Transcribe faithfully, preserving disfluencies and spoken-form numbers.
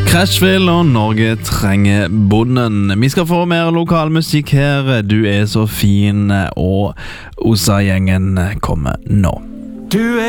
Crashville og Norge trenger bonden. Vi skal få mer lokalmusikk her. Du er så fin, og Osa-gjengen kommer nå. Du er